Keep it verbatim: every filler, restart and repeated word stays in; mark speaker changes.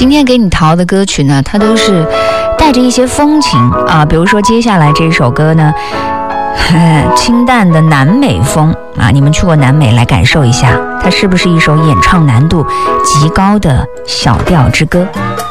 Speaker 1: 今天给你淘的歌曲呢，它都是带着一些风情啊，比如说接下来这首歌呢，清淡的南美风啊，你们去过南美来感受一下，它是不是一首演唱难度极高的小调之歌？